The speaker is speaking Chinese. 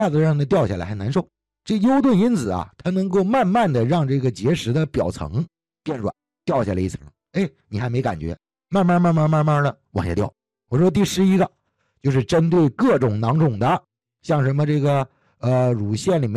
下子让它掉下来还难受。这优盾因子啊，它能够慢慢的让这个结石的表层变软，掉下来一层，哎，你还没感觉，慢慢的往下掉。我说第11个就是针对各种囊肿的，像什么这个乳腺里面